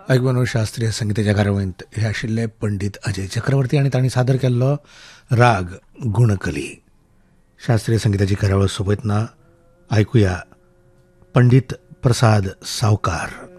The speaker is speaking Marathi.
ऐकून शास्त्रीय संगीताच्या कार्यावळींत हे आशिल्ले पंडित अजय चक्रवर्ती आनी तांणी सादर केल्लो राग गुणकली. शास्त्रीय संगीताची कार्यावळ सोपयतना आयकुया पंडित प्रसाद सावकार.